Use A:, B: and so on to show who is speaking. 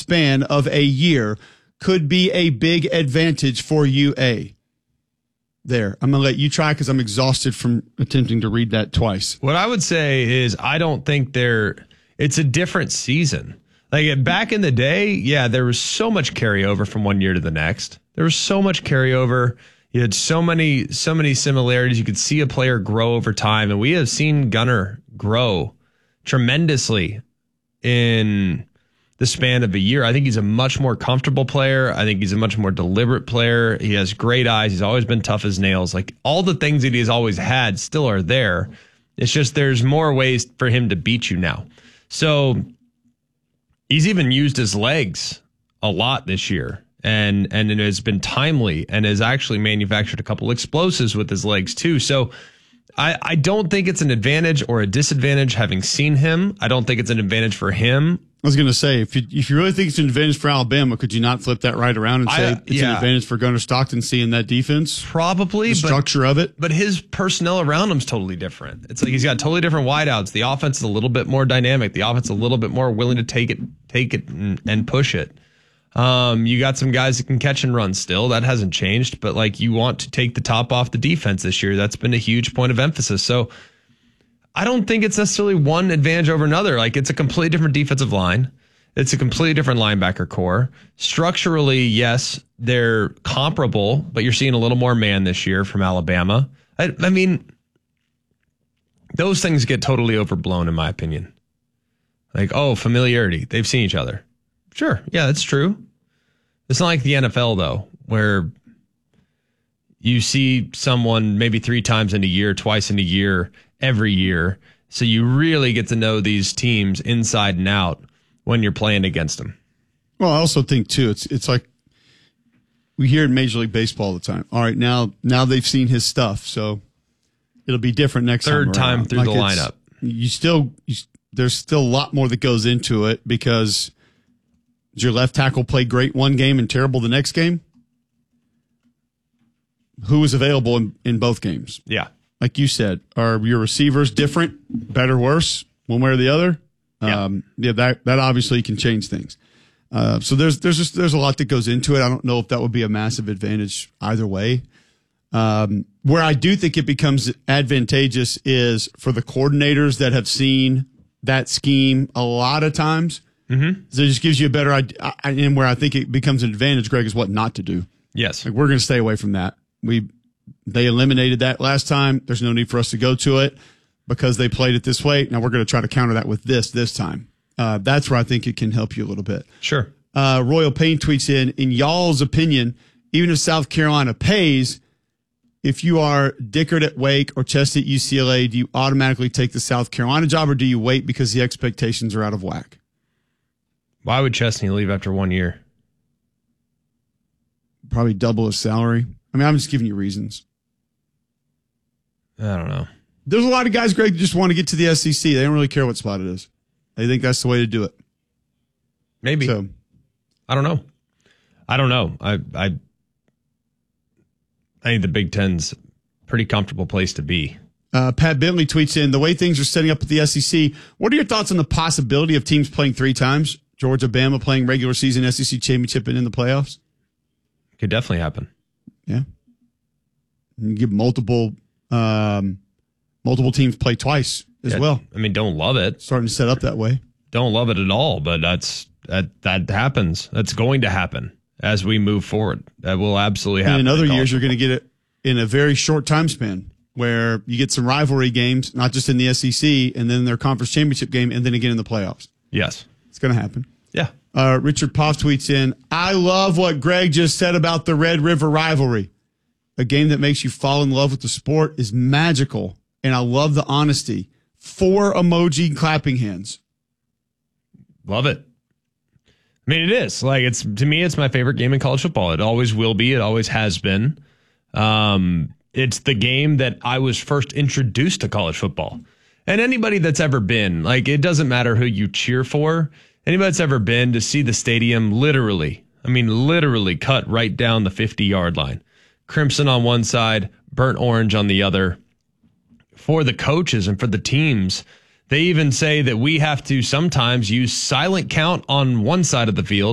A: span of a year could be a big advantage for UA. There, I'm going to let you try because I'm exhausted from attempting to read that twice.
B: What I would say is I don't think it's a different season. Like back in the day, yeah, there was so much carryover from one year to the next. There was so much carryover. You had so many similarities. You could see a player grow over time. And we have seen Gunnar grow tremendously in the span of a year. I think he's a much more comfortable player. I think he's a much more deliberate player. He has great eyes. He's always been tough as nails. Like all the things that he's always had still are there. It's just there's more ways for him to beat you now. So he's even used his legs a lot this year. And it has been timely and has actually manufactured a couple explosives with his legs too. So I don't think it's an advantage or a disadvantage having seen him. I don't think it's an advantage for him.
A: I was going to say, if you really think it's an advantage for Alabama, could you not flip that right around and say it's an advantage for Gunnar Stockton seeing that defense?
B: Probably.
A: The structure of it.
B: But his personnel around him is totally different. It's like he's got totally different wideouts. The offense is a little bit more dynamic. The offense is a little bit more willing to take it and push it. You got some guys that can catch and run still. That hasn't changed. But like you want to take the top off the defense this year. That's been a huge point of emphasis. So I don't think it's necessarily one advantage over another. Like it's a completely different defensive line. It's a completely different linebacker core. Structurally, yes, they're comparable, but you're seeing a little more man this year from Alabama. I mean, those things get totally overblown in my opinion. Like, oh, familiarity. They've seen each other. Sure. Yeah, that's true. It's not like the NFL though, where you see someone maybe 3 times in a year, twice in a year, every year. So you really get to know these teams inside and out when you're playing against them.
A: Well, I also think too, it's like we hear in Major League Baseball all the time. All right, now they've seen his stuff, so it'll be different next
B: Third time through the lineup.
A: There's still a lot more that goes into it because does your left tackle play great one game and terrible the next game? Who is available in both games?
B: Yeah.
A: Like you said, are your receivers different, better, worse, one way or the other? That obviously can change things. So there's a lot that goes into it. I don't know if that would be a massive advantage either way. Where I do think it becomes advantageous is for the coordinators that have seen that scheme a lot of times. Mm-hmm. So it just gives you a better idea. And where I think it becomes an advantage, Greg, is what not to do.
B: Yes.
A: Like we're going to stay away from that. They eliminated that last time. There's no need for us to go to it because they played it this way. Now we're going to try to counter that with this time. That's where I think it can help you a little bit.
B: Sure.
A: Royal Payne tweets in y'all's opinion, even if South Carolina pays, if you are Dickert at Wake or Chesty at UCLA, do you automatically take the South Carolina job or do you wait because the expectations are out of whack?
B: Why would Chesney leave after 1 year?
A: Probably double his salary. I mean, I'm just giving you reasons.
B: I don't know.
A: There's a lot of guys, Greg, just want to get to the SEC. They don't really care what spot it is. They think that's the way to do it.
B: Maybe.
A: So,
B: I don't know. I think the Big Ten's a pretty comfortable place to be.
A: Pat Bentley tweets in, the way things are setting up at the SEC, what are your thoughts on the possibility of teams playing 3 times? Georgia, Bama playing regular season SEC championship and in the playoffs?
B: Could definitely happen.
A: Yeah. You give multiple teams play twice as well.
B: I mean, don't love it.
A: Starting to set up that way.
B: Don't love it at all, but that happens. That's going to happen as we move forward. That will absolutely happen.
A: And in other years, you're going to get it in a very short time span where you get some rivalry games, not just in the SEC, and then their conference championship game, and then again in the playoffs.
B: Yes.
A: It's going to happen.
B: Yeah.
A: Richard Poff tweets in, I love what Greg just said about the Red River rivalry. A game that makes you fall in love with the sport is magical, and I love the honesty. 4 emoji clapping hands.
B: Love it. I mean, it is. Like, to me, it's my favorite game in college football. It always will be. It always has been. It's the game that I was first introduced to college football. And anybody that's ever been, like, it doesn't matter who you cheer for. Anybody that's ever been to see the stadium literally cut right down the 50-yard line. Crimson on one side, burnt orange on the other. For the coaches and for the teams, they even say that we have to sometimes use silent count on one side of the field